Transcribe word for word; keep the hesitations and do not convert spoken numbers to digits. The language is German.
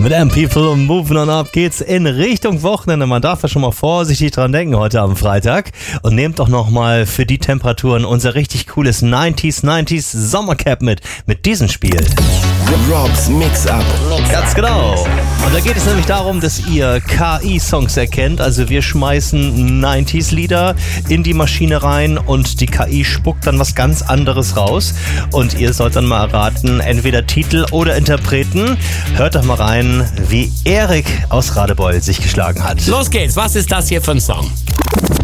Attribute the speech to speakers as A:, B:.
A: Mit M People und Moving On Up geht's in Richtung Wochenende. Man darf ja schon mal vorsichtig dran denken heute am Freitag. Und nehmt doch nochmal für die Temperaturen unser richtig cooles neunziger neunziger Sommercap mit. Mit diesem Spiel.
B: Rob's Mix-Up.
A: Ganz genau. Und da geht es nämlich darum, dass ihr K I-Songs erkennt. Also wir schmeißen neunziger-Lieder in die Maschine rein und die K I spuckt dann was ganz anderes raus. Und ihr sollt dann mal erraten, entweder Titel oder Interpreten. Hört doch mal rein, wie Erik aus Radebeul sich geschlagen hat.
C: Los geht's, was ist das hier für ein Song?